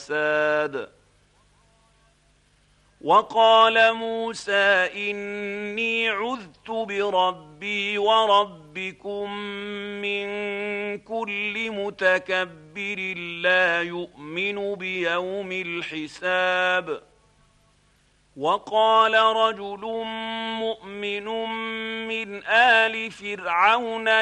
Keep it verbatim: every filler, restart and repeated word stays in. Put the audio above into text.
فساد. وقال موسى إني عذت بربي وربكم من كل متكبر لا يؤمن بيوم الحساب. وقال رجل مؤمن من آل فرعون